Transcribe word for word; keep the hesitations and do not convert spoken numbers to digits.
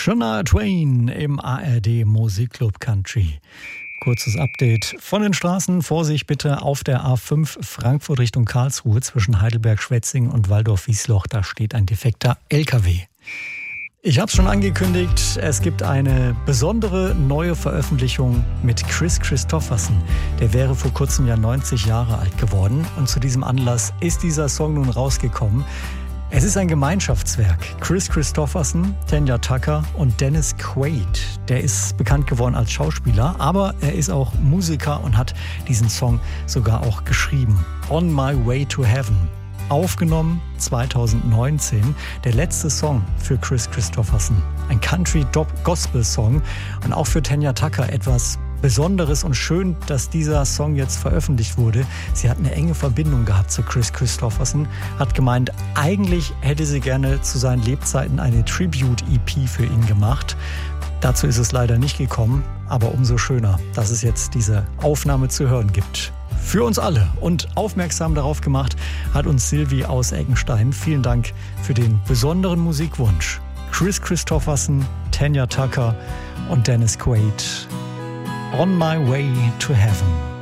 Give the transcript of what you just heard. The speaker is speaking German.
Shania Twain im A R D Musikclub Country. Kurzes Update von den Straßen. Vorsicht bitte auf der A fünf Frankfurt Richtung Karlsruhe zwischen Heidelberg-Schwetzingen und Waldorf-Wiesloch. Da steht ein defekter L K W. Ich habe es schon angekündigt, es gibt eine besondere neue Veröffentlichung mit Kris Kristofferson. Der wäre vor kurzem ja neunzig Jahre alt geworden und zu diesem Anlass ist dieser Song nun rausgekommen. Es ist ein Gemeinschaftswerk. Kris Kristofferson, Tanya Tucker und Dennis Quaid. Der ist bekannt geworden als Schauspieler, aber er ist auch Musiker und hat diesen Song sogar auch geschrieben. On My Way to Heaven. Aufgenommen zweitausendneunzehn, der letzte Song für Kris Kristofferson. Ein Country-Gospel-Song und auch für Tanya Tucker etwas Besonderes und schön, dass dieser Song jetzt veröffentlicht wurde. Sie hat eine enge Verbindung gehabt zu Kris Kristofferson, hat gemeint, eigentlich hätte sie gerne zu seinen Lebzeiten eine Tribute-E P für ihn gemacht. Dazu ist es leider nicht gekommen, aber umso schöner, dass es jetzt diese Aufnahme zu hören gibt. Für uns alle und aufmerksam darauf gemacht hat uns Silvi aus Eckenstein. Vielen Dank für den besonderen Musikwunsch. Kris Kristofferson, Tanya Tucker und Dennis Quaid. On My Way to Heaven.